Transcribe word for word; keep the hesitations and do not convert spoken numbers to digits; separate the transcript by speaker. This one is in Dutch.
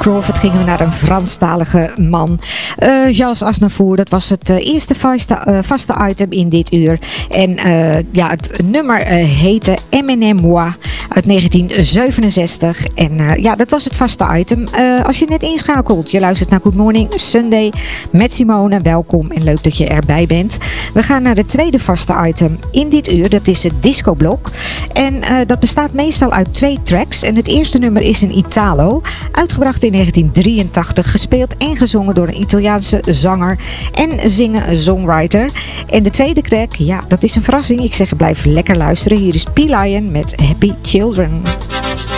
Speaker 1: Crawford gingen we naar een Franstalige man. Uh, Charles Aznavour, dat was het uh, eerste vaste, uh, vaste item in dit uur. En uh, ja, het nummer uh, heette Emmenez-moi uit negentien zevenenzestig. En uh, ja, dat was het vaste item. Uh, als je net inschakelt, je luistert naar Good Morning Sunday met Simone. Welkom en leuk dat je erbij bent. We gaan naar het tweede vaste item in dit uur. Dat is het discoblok. En uh, dat bestaat meestal uit twee tracks. En het eerste nummer is een Italo. Uitgebracht in negentien drieëntachtig. Gespeeld en gezongen door een Italiaanse zanger en zingen-songwriter. En de tweede track, ja, dat is een verrassing. Ik zeg blijf lekker luisteren. Hier is P-Lion met Happy Children.